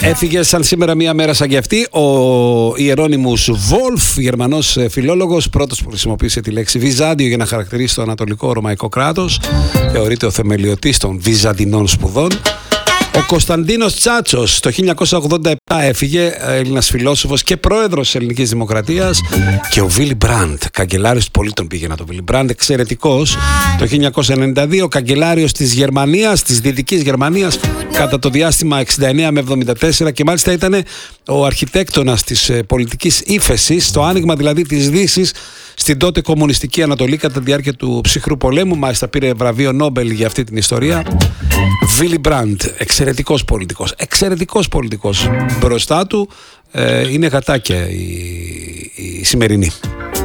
Έφυγε σαν σήμερα μία μέρα σαν και αυτή ο Ιερώνυμος Βόλφ, Γερμανός φιλόλογος, πρώτος που χρησιμοποίησε τη λέξη Βυζάντιο για να χαρακτηρίσει το Ανατολικό Ρωμαϊκό κράτος. Θεωρείται ο θεμελιωτής των Βυζαντινών σπουδών. Ο Κωνσταντίνος Τσάτσος το 1987 έφυγε, Έλληνας φιλόσοφος και πρόεδρος της Ελληνικής Δημοκρατίας. Και ο Βίλι Μπραντ, καγκελάριος του πολίτων, πήγαινα το Βίλι Μπραντ, εξαιρετικός, το 1992 καγκελάριος της Γερμανίας, της Δυτικής Γερμανίας, κατά το διάστημα 69 με 74, και μάλιστα ήταν ο αρχιτέκτονας της πολιτικής ύφεσης, το άνοιγμα δηλαδή της Δύσης στην τότε κομμουνιστική Ανατολή κατά τη διάρκεια του ψυχρού πολέμου. Μάλιστα πήρε βραβείο Νόμπελ για αυτή την ιστορία. Βίλι Μπραντ, εξαιρετικός πολιτικός. Μπροστά του είναι γατάκια η σημερινή.